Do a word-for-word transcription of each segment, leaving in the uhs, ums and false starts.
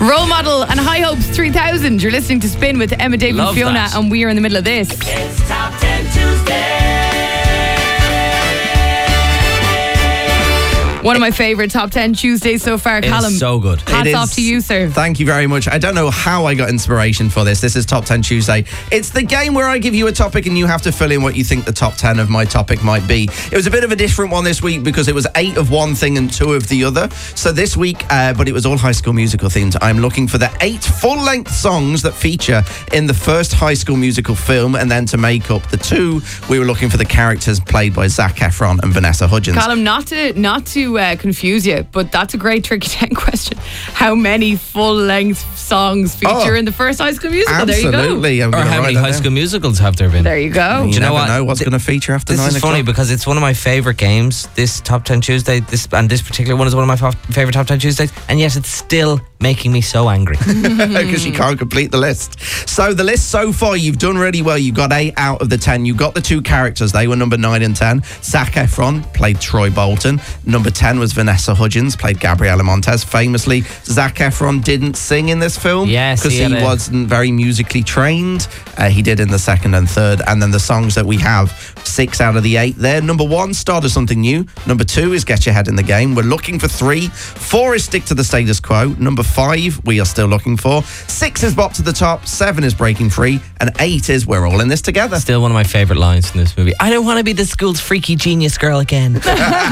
Role Model and High Hopes three thousand. You're listening to Spin with Emma, Dave and Love Fiona, that. and we are in the middle of this. It's Top ten Tuesday. One of my favourite Top ten Tuesdays so far, It Callum. is so good. Hats It off is. to you, sir. Thank you very much. I don't know how I got inspiration for this. This is Top ten Tuesday. It's the game where I give you a topic and you have to fill in what you think the top ten of my topic might be. It was a bit of a different one this week because it was eight of one thing and two of the other. So this week, uh, but it was all High School Musical themed, I'm looking for the eight full-length songs that feature in the first High School Musical film, and then to make up the two, we were looking for the characters played by Zac Efron and Vanessa Hudgens. Callum, not to not to uh, confuse you, but that's a great tricky ten question. How many full-length songs feature Oh, in the first High School Musical? Absolutely. There you I'm Or gonna how write many that High down. School Musicals have there been? go. There you go. You Do you know never what? know what's Th- going to feature after This nine is funny o'clock. because it's one of my favourite games. This Top ten Tuesday, this and this particular one is one of my fa- favourite Top ten Tuesdays, and yet it's still making me so angry. Because you can't complete the list. So the list so far, you've done really well. You got eight out of the ten. You got the two characters. They were number nine and ten. Zac Efron played Troy Bolton. Number ten was Vanessa Hudgens, played Gabriella Montez. Famously, Zac Efron didn't sing in this film. Yes, because he he, had a- wasn't very musically trained. Uh, he did in the second and third. And then the songs that we have, six out of the eight there. Number one, Start of Something New. Number two is Get Your Head in the Game. We're looking for three. Four is Stick to the Status Quo. Number five, we are still looking for. Six is Bop to the Top. Seven is Breaking Free. And eight is We're All in This Together. Still one of my favourite lines in this movie. I don't want to be the school's freaky genius girl again.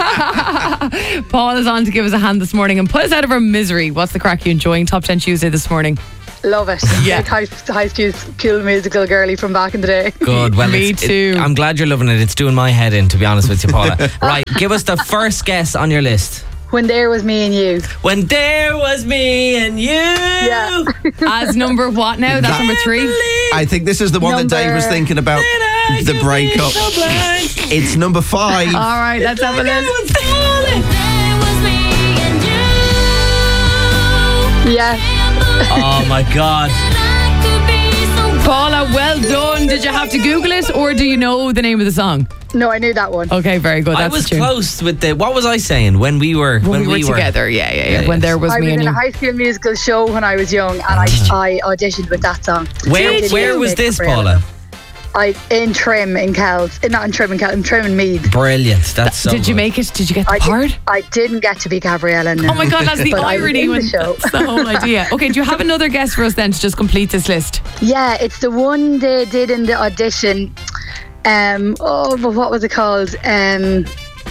Paul is on to give us a hand this morning and put us out of our misery. What's the crack? You enjoying Top ten Tuesday this morning? Love it. Yeah. Like high, high school cool musical girly from back in the day. Good. Well, Me it's- it- too. I'm glad you're loving it. It's doing my head in, to be honest with you, Paula. Right, give us the first guess on your list. When there was me and you. When there was me and you. Yeah. As number what now? That's number three. I think this is the one that Dave was Number- thinking about, the breakup. It's number five. All right, let's have a listen. Yeah. Oh my God. Paula, well done. Did you have to Google it or do you know the name of the song? No, I knew that one. Okay, very good. I That's was the tune. close with the. What was I saying? When we were. When, we, were together, yeah, yeah, yeah. Yeah, When yeah. there was I me was and in you. a high school musical show when I was young, and I, I auditioned with that song. Where, Did where you was make this, Gabriella? Paula? I in Trim in Kells, not in Trim in Kells, in Trim in Mead. Brilliant. That's so Did you good. make it? Did you get the I, part? did, I didn't get to be Gabriella. No. Oh my God, that's the But I was irony in the when show. that's the whole idea. Okay, do you have another guess for us then to just complete this list? Yeah, it's the one they did in the audition. Um, oh, but what was it called? Um,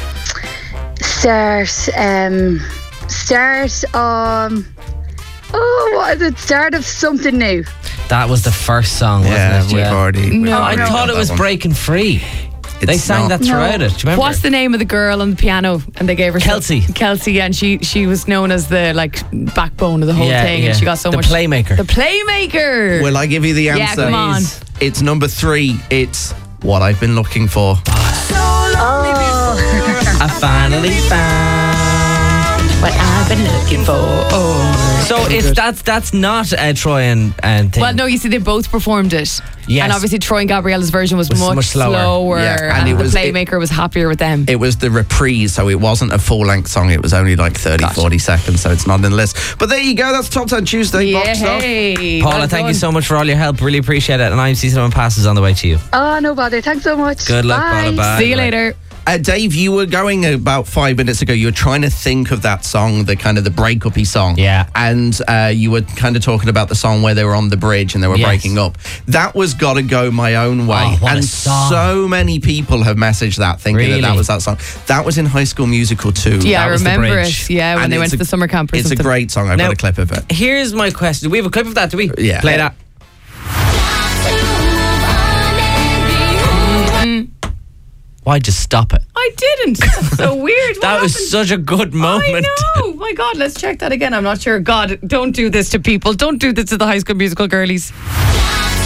start. Um, start. Um. Oh, what is it? Start of something new. That was the first song, wasn't Yeah, it? we've already. we've No, I already thought got it was that one. Breaking Free. They It's sang not. that throughout No. it. Do you remember? What's the name of the girl on the piano? And they gave her Kelsey. some- Kelsey, yeah, and she she was known as the like backbone of the whole Yeah, thing, yeah. and she got so The much. Playmaker. The Playmaker. Will I give you the Yeah, answer? come on. Please. It's number three. It's What I've Been Looking For. Oh, I finally found. What I've been looking for. Oh. So it's that's that's not a Troy and, and thing. Well, no, you see, they both performed it. Yes. And obviously, Troy and Gabriella's version was, Was much, much slower. slower. Yeah, and and it the was- it- Playmaker was happier with them. It was the reprise, so it wasn't a full-length song. It was only like thirty, Gotcha. forty seconds, so it's not in the list. But there you go. That's Top ten Tuesday. yeah, Boxed off. hey. Paula, well thank you done. so much for all your help. Really appreciate it. And I'm see someone passes on the way to you. oh, no bother. Thanks so much. Good luck, Bye. Paula. Bye. See you Bye. later. Uh, Dave, you were going about five minutes ago. You were trying to think of that song, the kind of the breakup-y song. Yeah. And uh, you were kind of talking about the song where they were on the bridge and they were Yes. breaking up. That was Gotta Go My Own Way. Oh, what a and song. so many people have messaged that thinking that Really? that was that song. That was in High School Musical too. Yeah, That I was the remember bridge. it. Yeah, when And they it's went a- to the summer camp or It's something. a great song. I've Now- got a clip of it. Here's my question. Do we have a clip of that? Do we? Yeah. Play that. Why just stop it? I didn't. That's so weird. What That was happened? such a good moment. I know. My God, let's check that again. I'm not sure. God, don't do this to people. Don't do this to the High School Musical girlies.